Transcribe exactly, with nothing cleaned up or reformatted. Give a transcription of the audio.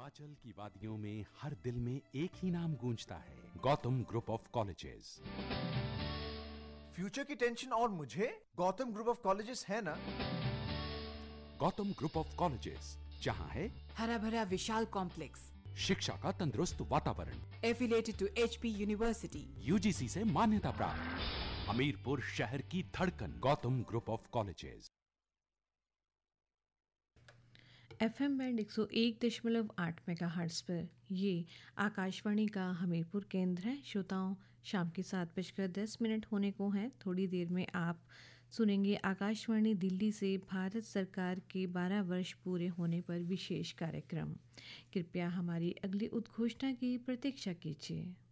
हिमाचल की वादियों में हर दिल में एक ही नाम गूंजता है, Gautam group of colleges. Future की टेंशन और मुझे गौतम ग्रुप ऑफ कॉलेजेस है ना। गौतम ग्रुप ऑफ कॉलेजेस, जहां है हरा भरा विशाल कॉम्प्लेक्स, शिक्षा का तंदुरुस्त वातावरण, affiliated to HP university, UGC से मान्यता प्राप्त, हमीरपुर शहर की धड़कन, Gautam group of colleges. F M band एक सौ एक दशमलव आठ मेगाहर्ट्ज़ पर ये आकाशवाणी का हमीरपुर केंद्र है। श्रोताओं, शाम के सात बजकर दस मिनट होने को हैं। थोड़ी देर में आप सुनेंगे आकाशवाणी दिल्ली से भारत सरकार के बारह वर्ष पूरे होने पर विशेष कार्यक्रम। कृपया हमारी अगली उद्घोषणा की प्रतीक्षा कीजिए।